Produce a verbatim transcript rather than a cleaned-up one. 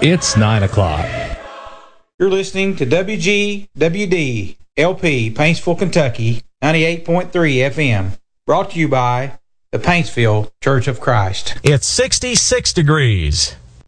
It's nine o'clock. You're listening to W G W D L P, Paintsville, Kentucky, ninety-eight point three F M. Brought to you by the Paintsville Church of Christ. It's sixty-six degrees.